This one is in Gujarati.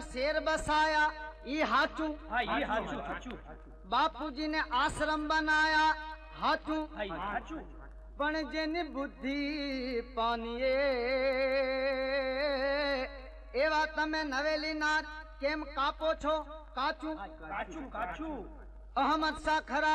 શેર બસાયા ઈ હાચું, હા ઈ હાચું હાચું બાપુજીને આશ્રમ બનાયા હાચું, હા ઈ હાચું પણ જેની બુદ્ધિ પાનીએ એવા તમે નવેલી ના કેમ કાપો છો કાચું? કાચું કાચું અહમદ શાહ ખરા